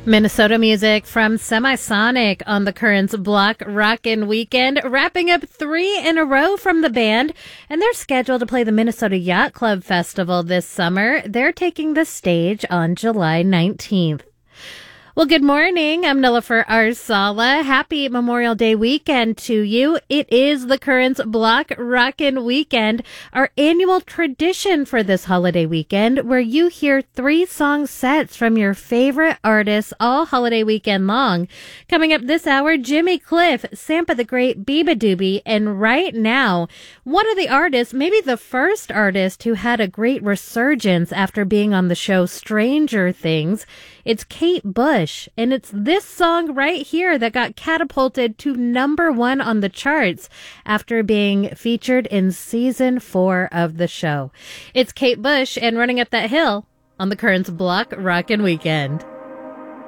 Minnesota music from Semisonic on the Currents Block Rockin' Weekend, wrapping up 3 in a row from the band, and they're scheduled to play the Minnesota Yacht Club Festival this summer. They're taking the stage on July 19th. Well, good morning. I'm Nilofer Arsala. Happy Memorial Day weekend to you. It is the Currents Block Rockin' Weekend, our annual tradition for this holiday weekend, where you hear 3 song sets from your favorite artists all holiday weekend long. Coming up this hour, Jimmy Cliff, Sampa the Great, Biba Doobie, and right now, one of the artists, maybe the first artist who had a great resurgence after being on the show Stranger Things. It's Kate Bush, and it's this song right here that got catapulted to #1 on the charts after being featured in season 4 of the show. It's Kate Bush and Running Up That Hill on the Currents Block Rockin' Weekend.